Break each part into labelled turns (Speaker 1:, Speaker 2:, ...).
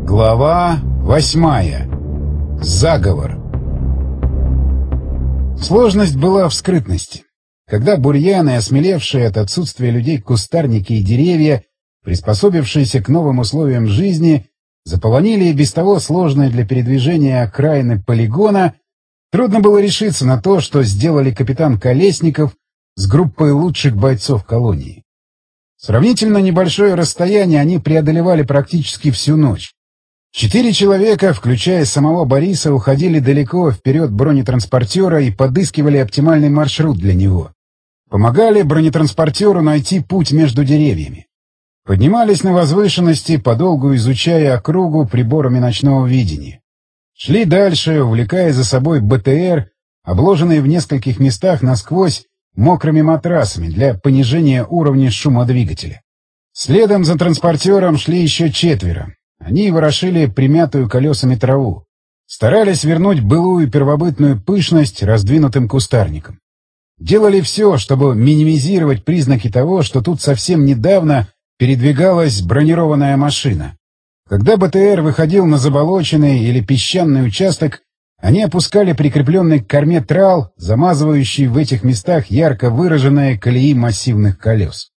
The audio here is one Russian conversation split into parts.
Speaker 1: Глава 8. Заговор. Сложность была в скрытности. Когда бурьяны, осмелевшие от отсутствия людей кустарники и деревья, приспособившиеся к новым условиям жизни, заполонили и без того сложные для передвижения окраины полигона, трудно было решиться на то, что сделали капитан Колесников с группой лучших бойцов колонии. Сравнительно небольшое расстояние они преодолевали практически всю ночь. 4 человека, включая самого Бориса, уходили далеко вперед бронетранспортера и подыскивали оптимальный маршрут для него. Помогали бронетранспортеру найти путь между деревьями. Поднимались на возвышенности, подолгу изучая округу приборами ночного видения. Шли дальше, увлекая за собой БТР, обложенные в нескольких местах насквозь мокрыми матрасами для понижения уровня шума двигателя. Следом за транспортером шли еще 4. Они ворошили примятую колесами траву. Старались вернуть былую первобытную пышность раздвинутым кустарником. Делали все, чтобы минимизировать признаки того, что тут совсем недавно передвигалась бронированная машина. Когда БТР выходил на заболоченный или песчаный участок, они опускали прикрепленный к корме трал, замазывающий в этих местах ярко выраженные колеи массивных колес.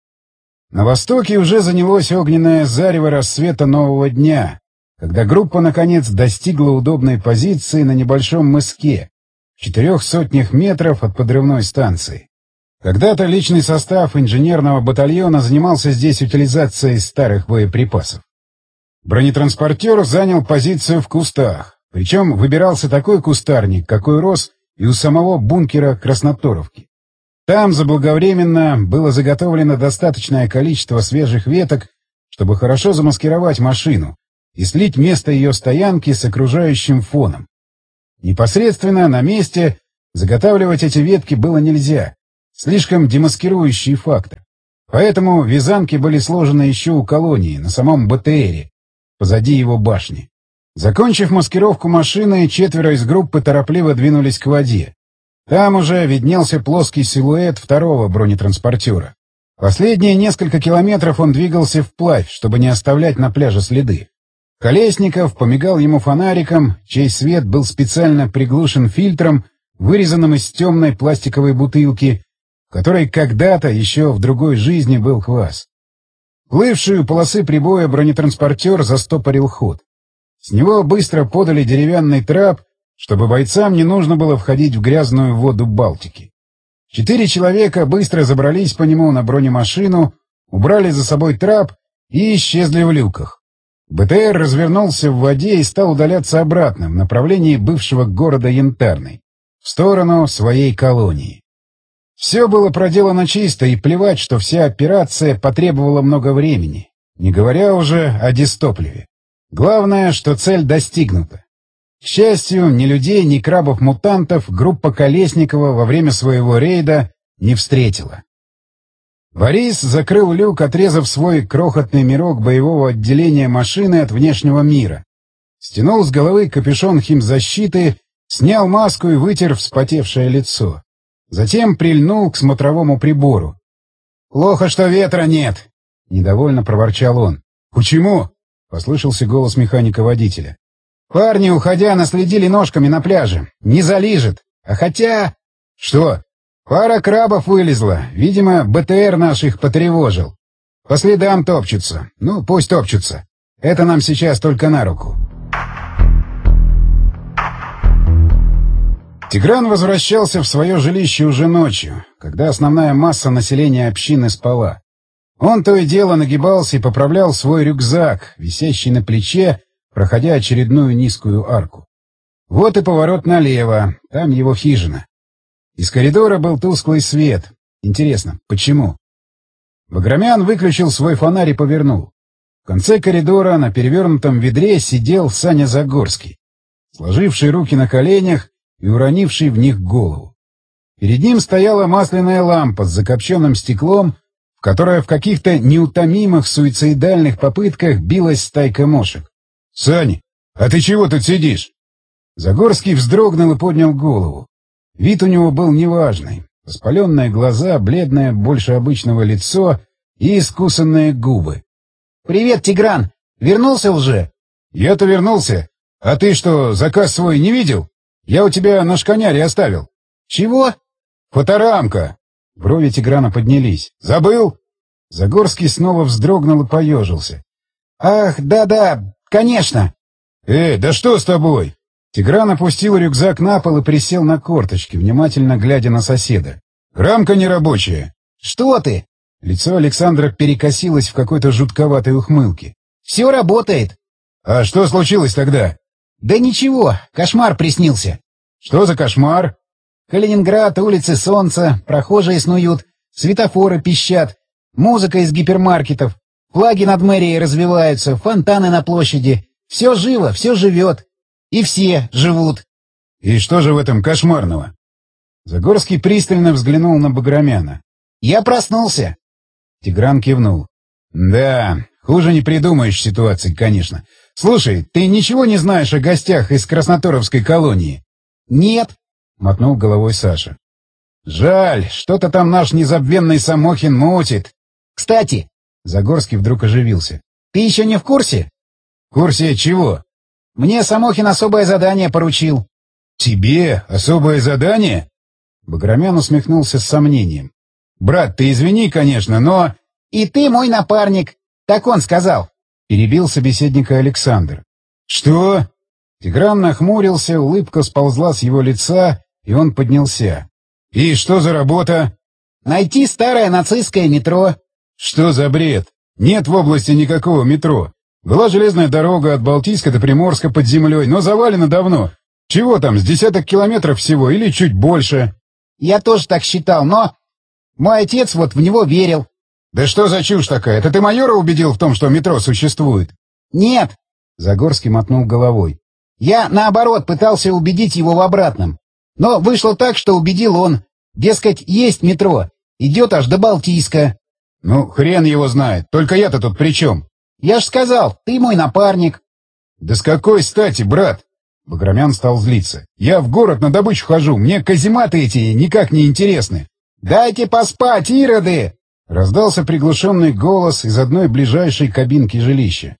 Speaker 1: На востоке уже занялось огненное зарево рассвета нового дня, когда группа, наконец, достигла удобной позиции на небольшом мыске, в 400 метров от подрывной станции. Когда-то личный состав инженерного батальона занимался здесь утилизацией старых боеприпасов. Бронетранспортер занял позицию в кустах, причем выбирался такой кустарник, какой рос и у самого бункера Красноторовки. Там заблаговременно было заготовлено достаточное количество свежих веток, чтобы хорошо замаскировать машину и слить место ее стоянки с окружающим фоном. Непосредственно на месте заготавливать эти ветки было нельзя, слишком демаскирующий фактор. Поэтому вязанки были сложены еще у колонии, на самом БТРе, позади его башни. Закончив маскировку машины, 4 из группы торопливо двинулись к воде. Там уже виднелся плоский силуэт второго бронетранспортера. Последние несколько километров он двигался вплавь, чтобы не оставлять на пляже следы. Колесников помигал ему фонариком, чей свет был специально приглушен фильтром, вырезанным из темной пластиковой бутылки, в которой когда-то еще в другой жизни был квас. Плывший у полосы прибоя бронетранспортер застопорил ход. С него быстро подали деревянный трап, чтобы бойцам не нужно было входить в грязную воду Балтики. 4 человека быстро забрались по нему на бронемашину, убрали за собой трап и исчезли в люках. БТР развернулся в воде и стал удаляться обратно в направлении бывшего города Янтарный, в сторону своей колонии. Все было проделано чисто, и плевать, что вся операция потребовала много времени, не говоря уже о дистопливе. Главное, что цель достигнута. К счастью, ни людей, ни крабов-мутантов группа Колесникова во время своего рейда не встретила. Борис закрыл люк, отрезав свой крохотный мирок боевого отделения машины от внешнего мира. Стянул с головы капюшон химзащиты, снял маску и вытер вспотевшее лицо. Затем прильнул к смотровому прибору. «Плохо, что ветра нет!» — недовольно проворчал он. «Почему?» — послышался голос механика-водителя. «Парни, уходя, наследили ножками на пляже. Не залижет. А хотя...» «Что?» «Пара крабов вылезла. Видимо, БТР наш их потревожил. По следам топчутся. Ну, пусть топчутся. Это нам сейчас только на руку». Тигран возвращался в свое жилище уже ночью, когда основная масса населения общины спала. Он то и дело нагибался и поправлял свой рюкзак, висящий на плече, проходя очередную низкую арку. Вот и поворот налево, там его хижина. Из коридора был тусклый свет. Интересно, почему? Баграмян выключил свой фонарь и повернул. В конце коридора на перевернутом ведре сидел Саня Загорский, сложивший руки на коленях и уронивший в них голову. Перед ним стояла масляная лампа с закопченным стеклом, в которое в каких-то неутомимых суицидальных попытках билась стайка мошек. — Сань, а ты чего тут сидишь? Загорский вздрогнул и поднял голову. Вид у него был неважный. Воспаленные глаза, бледное больше обычного лицо и искусанные губы. — Привет, Тигран! Вернулся уже? Я-то вернулся. А ты что, заказ свой не видел? Я у тебя на шканяре оставил. Чего? Фоторамка. Брови Тиграна поднялись. Забыл? Загорский снова вздрогнул и поежился. Ах, да-да, конечно. Да что с тобой? Тигран опустил рюкзак на пол и присел на корточки, внимательно глядя на соседа. Рамка нерабочая. Что ты? Лицо Александра перекосилось в какой-то жутковатой ухмылке. Все работает. А что случилось тогда? Да ничего, кошмар приснился. Что за кошмар? Калининград, улицы Солнца, прохожие снуют, светофоры пищат, музыка из гипермаркетов, флаги над мэрией развиваются, фонтаны на площади. Все живо, все живет. И все живут. И что же в этом кошмарного? Загорский пристально взглянул на Баграмяна. Я проснулся. Тигран кивнул. Да, хуже не придумаешь ситуации, конечно. Слушай, ты ничего не знаешь о гостях из Красноторовской колонии? Нет, мотнул головой Саша. Жаль, что-то там наш незабвенный Самохин мутит. Кстати, Загорский вдруг оживился. Ты еще не в курсе? В курсе чего? Мне Самохин особое задание поручил. Тебе особое задание? Баграмян усмехнулся с сомнением. Брат, ты извини, конечно, но... И ты мой напарник, так он сказал. Перебил собеседника Александр. Что? Тигран нахмурился, улыбка сползла с его лица, и он поднялся. И что за работа? Найти старое нацистское метро. Что за бред? Нет в области никакого метро. Была железная дорога от Балтийска до Приморска под землей, но завалена давно. Чего там, с 10 километров всего или чуть больше? Я тоже так считал, но... Мой отец вот в него верил. Да что за чушь такая? Это ты майора убедил в том, что метро существует? Нет. Загорский мотнул головой. Я, наоборот, пытался убедить его в обратном. Но вышло так, что убедил он. Дескать, есть метро. Идет аж до Балтийска. Ну, хрен его знает. Только я-то тут при чем? Я ж сказал, ты мой напарник. Да с какой стати, брат? Баграмян стал злиться. Я в город на добычу хожу, мне казематы эти никак не интересны. Дайте поспать, ироды! Раздался приглушенный голос из одной ближайшей кабинки жилища.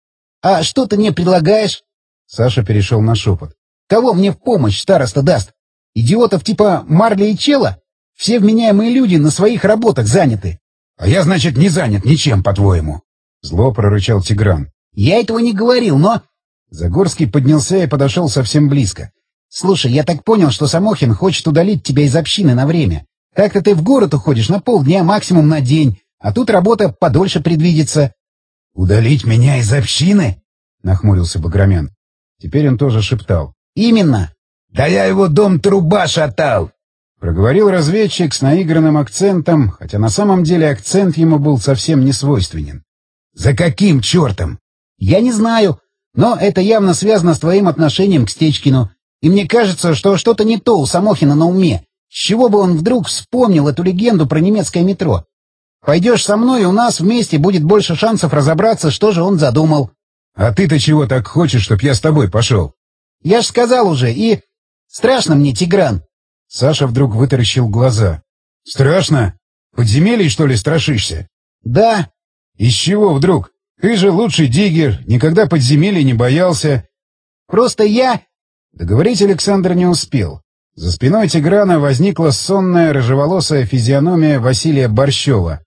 Speaker 1: А что ты мне предлагаешь? Саша перешел на шепот. Кого мне в помощь староста даст? Идиотов типа Марли и Чела? Все вменяемые люди на своих работах заняты. А я, значит, не занят ничем, по-твоему. Зло прорычал Тигран. Я этого не говорил, но... Загорский поднялся и подошел совсем близко. Слушай, я так понял, что Самохин хочет удалить тебя из общины на время. Как-то ты в город уходишь на полдня, максимум на день, а тут работа подольше предвидится. Удалить меня из общины? Нахмурился Баграмян. Теперь он тоже шептал. Именно. Да я его дом труба шатал. Проговорил разведчик с наигранным акцентом, хотя на самом деле акцент ему был совсем не свойственен. «За каким чертом?» «Я не знаю, но это явно связано с твоим отношением к Стечкину, и мне кажется, что что-то не то у Самохина на уме. С чего бы он вдруг вспомнил эту легенду про немецкое метро? Пойдешь со мной, и у нас вместе будет больше шансов разобраться, что же он задумал». «А ты-то чего так хочешь, чтоб я с тобой пошел?» «Я ж сказал уже, и... Страшно мне, Тигран». Саша вдруг вытаращил глаза. «Страшно? Подземелий, что ли, страшишься?» «Да». «Из чего вдруг? Ты же лучший диггер, никогда подземелий не боялся». «Просто я...» Договорить Александр не успел. За спиной Тиграна возникла сонная рыжеволосая физиономия Василия Борщева.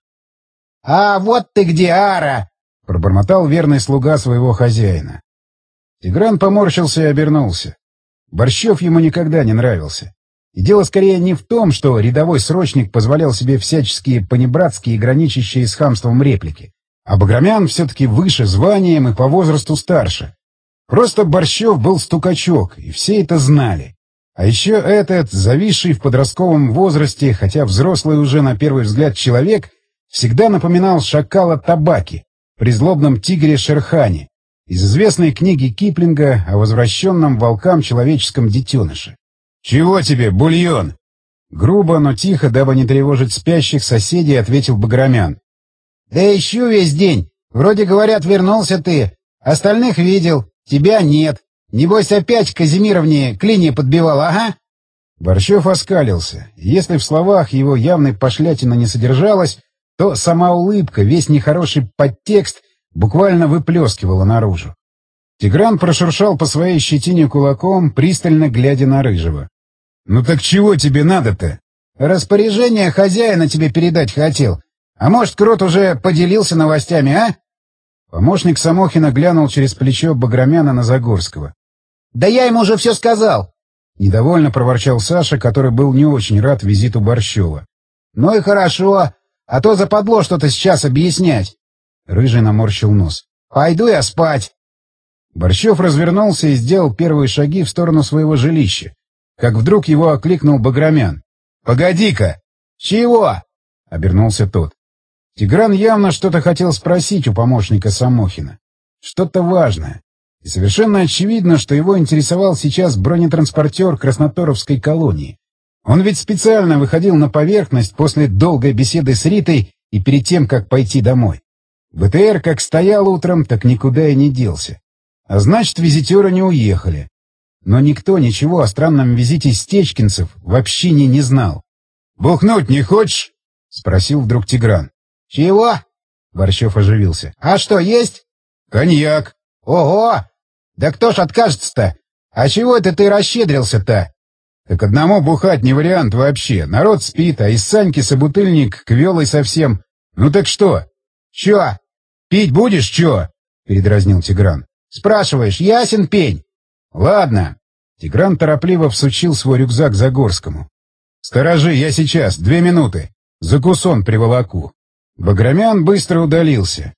Speaker 1: «А вот ты где, Ара!» — пробормотал верный слуга своего хозяина. Тигран поморщился и обернулся. Борщев ему никогда не нравился. И дело скорее не в том, что рядовой срочник позволял себе всяческие понебратские и граничащие с хамством реплики. А Баграмян все-таки выше званием и по возрасту старше. Просто Борщев был стукачок, и все это знали. А еще этот, зависший в подростковом возрасте, хотя взрослый уже на первый взгляд человек, всегда напоминал шакала Табаки при злобном тигре Шерхане из известной книги Киплинга о возвращенном волкам человеческом детеныше. «Чего тебе, бульон?» Грубо, но тихо, дабы не тревожить спящих соседей, ответил Баграмян. «Да ищу весь день. Вроде говорят, вернулся ты. Остальных видел. Тебя нет. Небось, опять к Казимировне клинья подбивал, ага?» Борщев оскалился. Если в словах его явной пошлятины не содержалось, то сама улыбка, весь нехороший подтекст буквально выплескивала наружу. Тигран прошуршал по своей щетине кулаком, пристально глядя на Рыжего. «Ну так чего тебе надо-то?» «Распоряжение хозяина тебе передать хотел. А может, Крот уже поделился новостями, а?» Помощник Самохина глянул через плечо Баграмяна на Загорского. «Да я ему уже все сказал!» Недовольно проворчал Саша, который был не очень рад визиту Борщева. «Ну и хорошо, а то западло что-то сейчас объяснять!» Рыжий наморщил нос. «Пойду я спать!» Борщев развернулся и сделал первые шаги в сторону своего жилища, как вдруг его окликнул Баграмян. «Погоди-ка!» «Чего?» — обернулся тот. Тигран явно что-то хотел спросить у помощника Самохина. Что-то важное. И совершенно очевидно, что его интересовал сейчас бронетранспортер Красноторовской колонии. Он ведь специально выходил на поверхность после долгой беседы с Ритой и перед тем, как пойти домой. БТР как стоял утром, так никуда и не делся. А значит, визитеры не уехали. Но никто ничего о странном визите стечкинцев вообще не знал. «Бухнуть не хочешь?» — спросил вдруг Тигран. «Чего?» — Борщев оживился. «А что, есть?» «Коньяк». «Ого! Да кто ж откажется-то? А чего это ты расщедрился-то?» «Так одному бухать не вариант вообще. Народ спит, а из Саньки собутыльник квелый совсем. Ну так что?» «Чё? Пить будешь, чё?» — передразнил Тигран. «Спрашиваешь, ясен пень?» «Ладно». Тигран торопливо всучил свой рюкзак Загорскому. «Сторожи, я сейчас, 2 минуты. Закусон приволоку». Баграмян быстро удалился.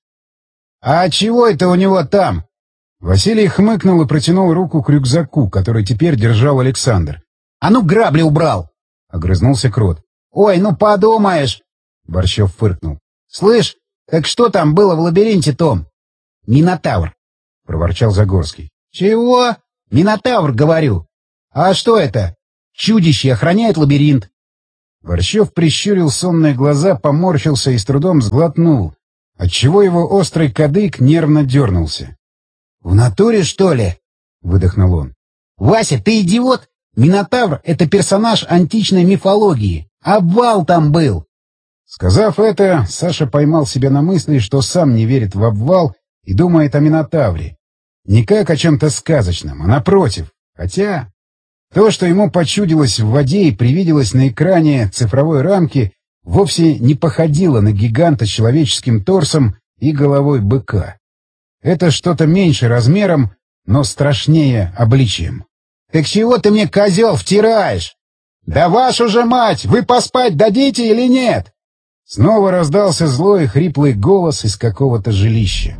Speaker 1: «А чего это у него там?» Василий хмыкнул и протянул руку к рюкзаку, который теперь держал Александр. «А ну грабли убрал!» — огрызнулся Крот. «Ой, ну подумаешь!» — Борщев фыркнул. «Слышь, так что там было в лабиринте том?» «Минотавр», — проворчал Загорский. «Чего?» «Минотавр, говорю». «А что это?» «Чудище охраняет лабиринт». Борщев прищурил сонные глаза, поморщился и с трудом сглотнул, отчего его острый кадык нервно дернулся. «В натуре, что ли?» — выдохнул он. «Вася, ты идиот! Минотавр — это персонаж античной мифологии. Обвал там был!» Сказав это, Саша поймал себя на мысли, что сам не верит в обвал и думает о Минотавре. Не как о чем-то сказочном, а напротив. Хотя то, что ему почудилось в воде и привиделось на экране цифровой рамки, вовсе не походило на гиганта с человеческим торсом и головой быка. Это что-то меньше размером, но страшнее обличием. «Так чего ты мне, козел, втираешь?» «Да вашу же мать! Вы поспать дадите или нет?» Снова раздался злой и хриплый голос из какого-то жилища.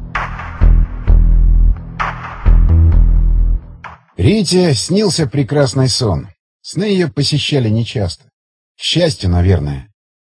Speaker 1: Рите снился прекрасный сон. Сны ее посещали нечасто. К счастью, наверное.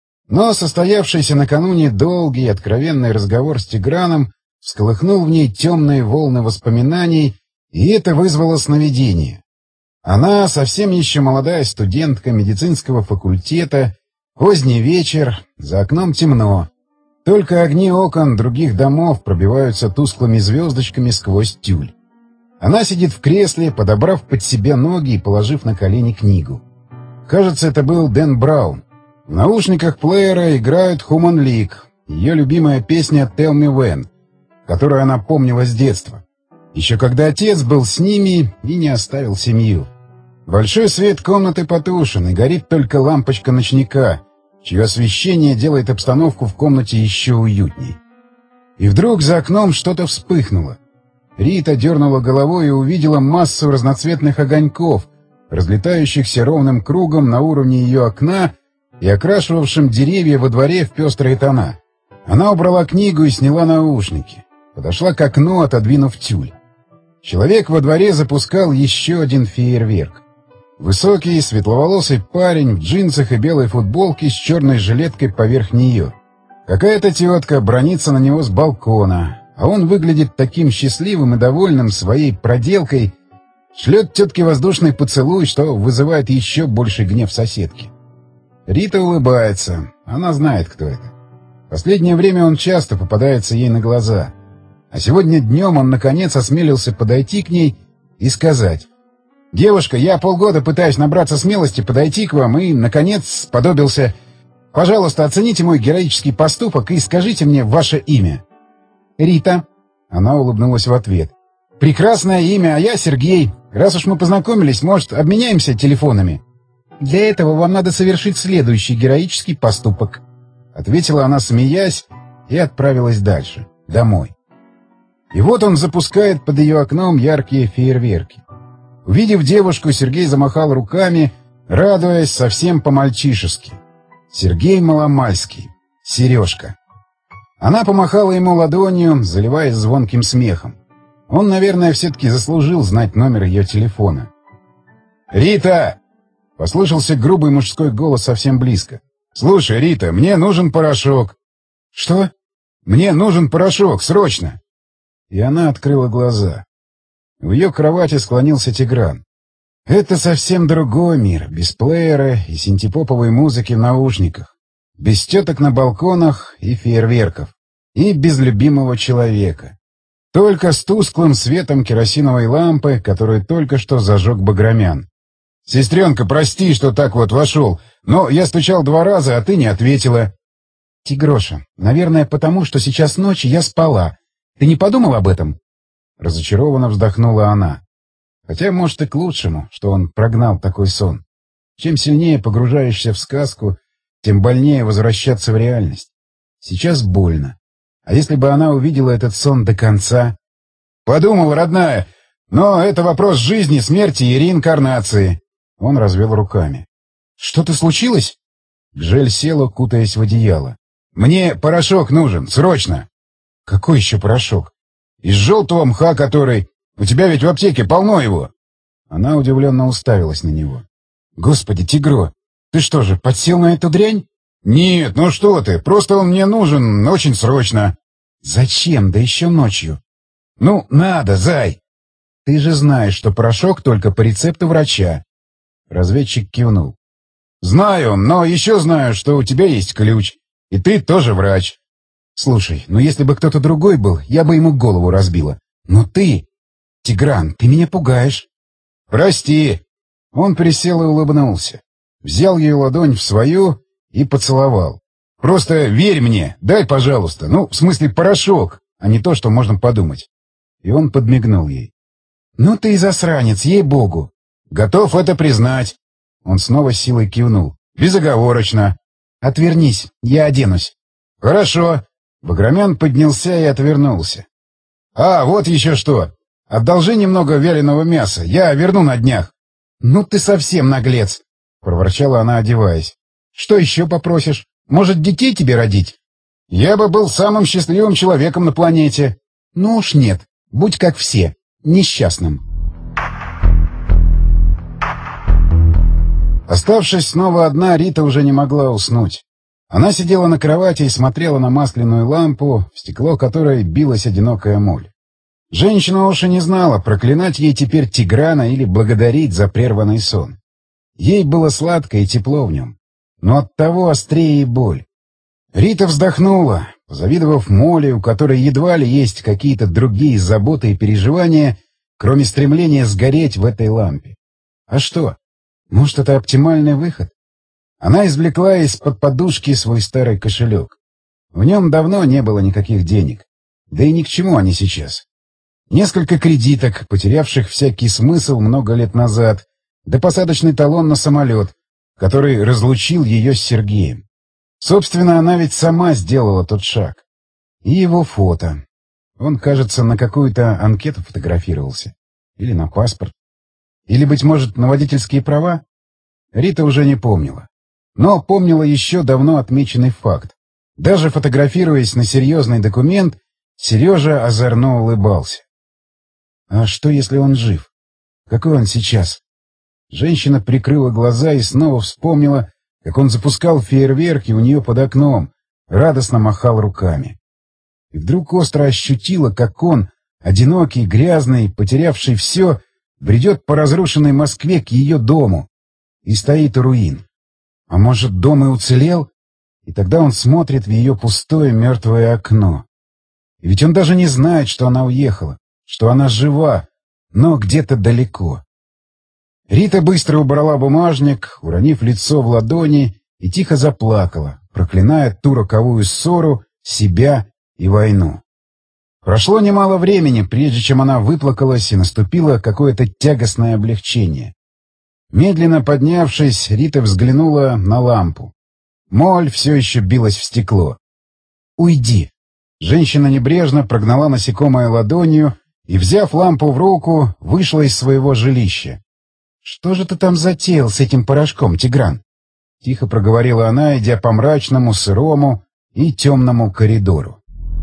Speaker 1: Но состоявшийся накануне долгий и откровенный разговор с Тиграном всколыхнул в ней темные волны воспоминаний, и это вызвало сновидение. Она, совсем еще молодая студентка медицинского факультета, поздний вечер, за окном темно. Только огни окон других домов пробиваются тусклыми звездочками сквозь тюль. Она сидит в кресле, подобрав под себя ноги и положив на колени книгу. Кажется, это был Дэн Браун. В наушниках плеера играют Human League, ее любимая песня «Tell Me When», которую она помнила с детства. Еще когда отец был с ними и не оставил семью. Большой свет комнаты потушен, и горит только лампочка ночника, чье освещение делает обстановку в комнате еще уютней. И вдруг за окном что-то вспыхнуло. Рита дернула головой и увидела массу разноцветных огоньков, разлетающихся ровным кругом на уровне ее окна и окрашивавшим деревья во дворе в пестрые тона. Она убрала книгу и сняла наушники. Подошла к окну, отодвинув тюль. Человек во дворе запускал еще один фейерверк. Высокий, светловолосый парень в джинсах и белой футболке с черной жилеткой поверх нее. Какая-то тетка бранится на него с балкона, а он выглядит таким счастливым и довольным своей проделкой, шлет тетке воздушный поцелуй, что вызывает еще больший гнев соседки. Рита улыбается, она знает, кто это. В последнее время он часто попадается ей на глаза. А сегодня днем он, наконец, осмелился подойти к ней и сказать: «Девушка, я полгода пытаюсь набраться смелости подойти к вам и, наконец, сподобился. Пожалуйста, оцените мой героический поступок и скажите мне ваше имя». «Рита». Она улыбнулась в ответ. Прекрасное имя, а я Сергей. Раз уж мы познакомились, может, обменяемся телефонами? Для этого вам надо совершить следующий героический поступок. Ответила она, смеясь, и отправилась дальше, домой. И вот он запускает под ее окном яркие фейерверки. Увидев девушку, Сергей замахал руками, радуясь совсем по-мальчишески. Сергей Маломальский. Сережка. Она помахала ему ладонью, заливаясь звонким смехом. Он, наверное, все-таки заслужил знать номер ее телефона. «Рита!» — послышался грубый мужской голос совсем близко. «Слушай, Рита, мне нужен порошок». «Что?» «Мне нужен порошок, срочно!» И она открыла глаза. В ее кровати склонился Тигран. Это совсем другой мир, без плеера и синтепоповой музыки в наушниках, без теток на балконах и фейерверков, и без любимого человека. Только с тусклым светом керосиновой лампы, которую только что зажег Баграмян. «Сестренка, прости, что так вот вошел, но я стучал 2 раза, а ты не ответила». «Тигроша, наверное, потому что сейчас ночь, я спала. Ты не подумал об этом?» Разочарованно вздохнула она. Хотя, может, и к лучшему, что он прогнал такой сон. Чем сильнее погружаешься в сказку, тем больнее возвращаться в реальность. Сейчас больно. А если бы она увидела этот сон до конца? «Подумал, родная, но это вопрос жизни, смерти и реинкарнации». Он развел руками. «Что-то случилось?» Гжель села, кутаясь в одеяло. «Мне порошок нужен, срочно!» «Какой еще порошок?» «Из желтого мха, который... У тебя ведь в аптеке полно его!» Она удивленно уставилась на него. «Господи, Тигро, ты что же, подсел на эту дрянь?» «Нет, ну что ты, просто он мне нужен очень срочно». «Зачем, да еще ночью?» «Ну, надо, зай!» «Ты же знаешь, что порошок только по рецепту врача». Разведчик кивнул. «Знаю, но еще знаю, что у тебя есть ключ. И ты тоже врач». «Слушай, ну если бы кто-то другой был, я бы ему голову разбила. Но ты... Тигран, ты меня пугаешь». «Прости». Он присел и улыбнулся. Взял ее ладонь в свою и поцеловал. «Просто верь мне, дай, пожалуйста. Ну, в смысле, порошок, а не то, что можно подумать». И он подмигнул ей. «Ну ты и засранец, ей-богу». «Готов это признать». Он снова силой кивнул. «Безоговорочно». «Отвернись, я оденусь». «Хорошо». Баграмян поднялся и отвернулся. «А, вот еще что. Одолжи немного вяленого мяса, я верну на днях». «Ну ты совсем наглец», — проворчала она, одеваясь. «Что еще попросишь? Может, детей тебе родить?» «Я бы был самым счастливым человеком на планете». «Ну уж нет, будь как все, несчастным». Оставшись снова одна, Рита уже не могла уснуть. Она сидела на кровати и смотрела на масляную лампу, в стекло которой билась одинокая моль. Женщина уж и не знала, проклинать ей теперь Тиграна или благодарить за прерванный сон. Ей было сладко и тепло в нем, но оттого острее и боль. Рита вздохнула, позавидовав Моле, у которой едва ли есть какие-то другие заботы и переживания, кроме стремления сгореть в этой лампе. А что? Может, это оптимальный выход? Она извлекла из-под подушки свой старый кошелек. В нем давно не было никаких денег. Да и ни к чему они сейчас. Несколько кредиток, потерявших всякий смысл много лет назад, да посадочный талон на самолет, который разлучил ее с Сергеем. Собственно, она ведь сама сделала тот шаг. И его фото. Он, кажется, на какую-то анкету фотографировался. Или на паспорт. Или, быть может, на водительские права? Рита уже не помнила. Но помнила еще давно отмеченный факт. Даже фотографируясь на серьезный документ, Сережа озорно улыбался. А что, если он жив? Какой он сейчас? Женщина прикрыла глаза и снова вспомнила, как он запускал фейерверки у нее под окном, радостно махал руками. И вдруг остро ощутила, как он, одинокий, грязный, потерявший все, бредет по разрушенной Москве к ее дому и стоит у руин. А может, дом и уцелел? И тогда он смотрит в ее пустое мертвое окно. И ведь он даже не знает, что она уехала, что она жива, но где-то далеко. Рита быстро убрала бумажник, уронив лицо в ладони, и тихо заплакала, проклиная ту роковую ссору, себя и войну. Прошло немало времени, прежде чем она выплакалась, и наступило какое-то тягостное облегчение. Медленно поднявшись, Рита взглянула на лампу. Моль все еще билась в стекло. «Уйди!» Женщина небрежно прогнала насекомое ладонью и, взяв лампу в руку, вышла из своего жилища. «Что же ты там затеял с этим порошком, Тигран?» — тихо проговорила она, идя по мрачному, сырому и темному коридору.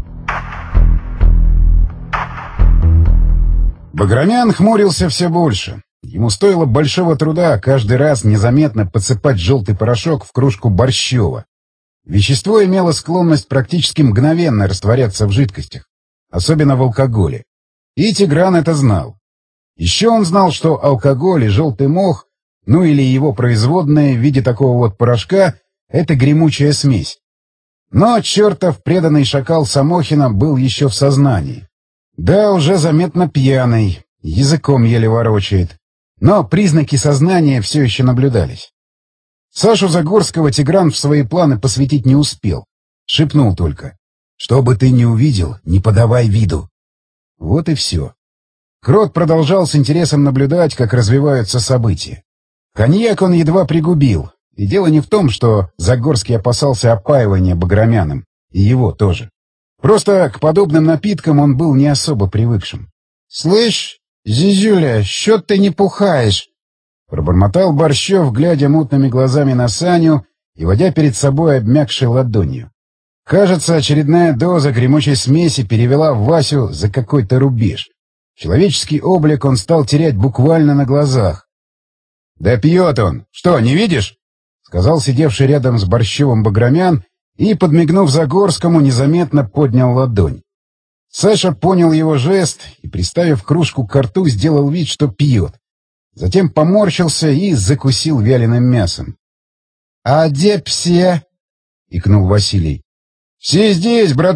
Speaker 1: Баграмян хмурился все больше. Ему стоило большого труда каждый раз незаметно подсыпать желтый порошок в кружку Борщева. Вещество имело склонность практически мгновенно растворяться в жидкостях, особенно в алкоголе. И Тигран это знал. Еще он знал, что алкоголь и желтый мох, ну или его производные в виде такого вот порошка, это гремучая смесь. Но чертов преданный шакал Самохина был еще в сознании. Да, уже заметно пьяный, языком еле ворочает. Но признаки сознания все еще наблюдались. Сашу Загорского Тигран в свои планы посвятить не успел. Шепнул только: «Что бы ты ни увидел, не подавай виду». Вот и все. Крот продолжал с интересом наблюдать, как развиваются события. Коньяк он едва пригубил. И дело не в том, что Загорский опасался опаивания Баграмяном. И его тоже. Просто к подобным напиткам он был не особо привыкшим. «Слышь, Зизюля, що ты не пухаешь?» Пробормотал Борщев, глядя мутными глазами на Саню и водя перед собой обмякшей ладонью. Кажется, очередная доза гремучей смеси перевела Васю за какой-то рубеж. Человеческий облик он стал терять буквально на глазах. «Да пьет он! Что, не видишь?» — сказал сидевший рядом с Борщевым Баграмян и, подмигнув Загорскому, незаметно поднял ладонь. Саша понял его жест и, приставив кружку к рту, сделал вид, что пьет. Затем поморщился и закусил вяленым мясом. — А где все? — икнул Василий. — Все здесь, брат.